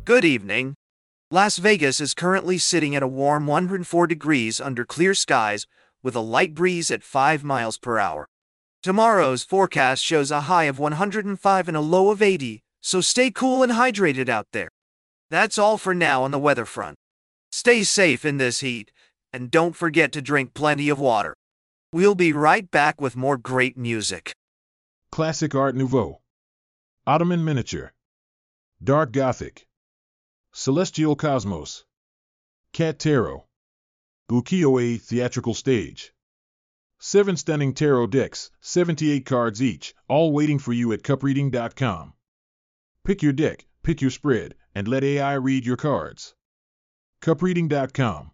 Good evening. Las Vegas is currently sitting at a warm 104 degrees under clear skies with a light breeze at 5 miles per hour. Tomorrow's forecast shows a high of 105 and a low of 80, so stay cool and hydrated out there. That's all for now on the weather front. Stay safe in this heat, and don't forget to drink plenty of water. We'll be right back with more great music. Classic Art Nouveau, Ottoman Miniature, Dark Gothic, Celestial Cosmos, Cat Tarot, Ukiyo-e Theatrical Stage. 7 stunning tarot decks, 78 cards each, all waiting for you at cupreading.com. Pick your deck, pick your spread, and let AI read your cards. cupreading.com